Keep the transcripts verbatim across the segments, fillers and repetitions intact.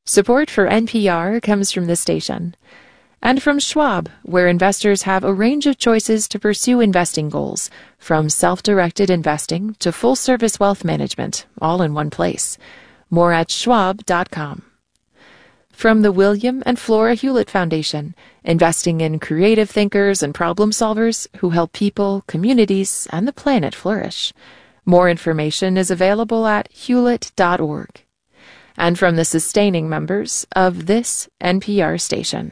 Support for N P R comes from the station. And from Schwab, where investors have a range of choices to pursue investing goals, from self-directed investing to full-service wealth management, all in one place. More at schwab dot com. From the William and Flora Hewlett Foundation, investing in creative thinkers and problem solvers who help people, communities, and the planet flourish. More information is available at hewlett dot org. And from the sustaining members of this N P R station.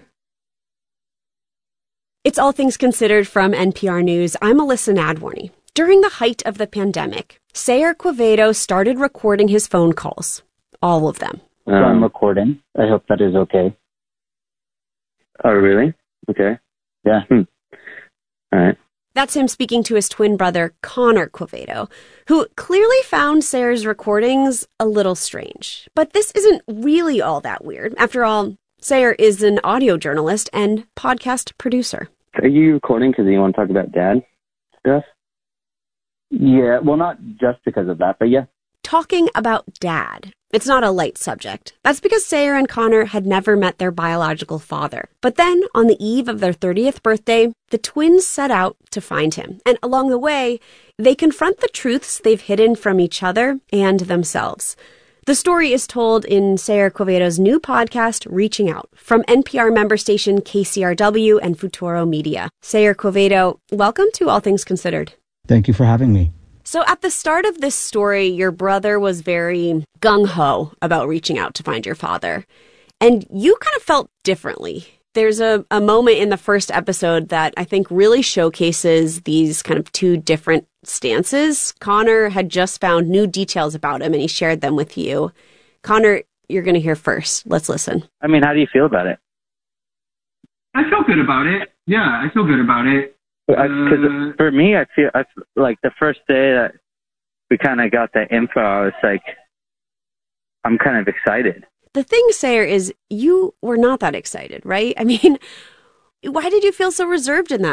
It's All Things Considered from N P R News. I'm Alyssa Nadworny. During the height of the pandemic, Sayer Quevedo started recording his phone calls. All of them. So I'm recording. I hope that is okay. Oh, really? Okay. Yeah. Hmm. All right. That's him speaking to his twin brother, Connor Quevedo, who clearly found Sayer's recordings a little strange. But this isn't really all that weird. After all, Sayer is an audio journalist and podcast producer. Are you recording because you want to talk about dad stuff? Yeah, well, not just because of that, but yeah. Talking about dad. It's not a light subject. That's because Sayer and Connor had never met their biological father. But then, on the eve of their thirtieth birthday, the twins set out to find him. And along the way, they confront the truths they've hidden from each other and themselves. The story is told in Sayer Quevedo's new podcast, Reaching Out, from N P R member station K C R W and Futuro Media. Sayer Quevedo, welcome to All Things Considered. Thank you for having me. So at the start of this story, your brother was very gung-ho about reaching out to find your father. And you kind of felt differently. There's a, a moment in the first episode that I think really showcases these kind of two different stances. Connor had just found new details about him and he shared them with you. Connor, you're going to hear first. Let's listen. I mean, how do you feel about it? I feel good about it. Yeah, I feel good about it. Because Uh, for me, I feel I, like the first day that we kind of got the info, I was like, I'm kind of excited. The thing, Sayer, is you were not that excited, right? I mean, why did you feel so reserved in that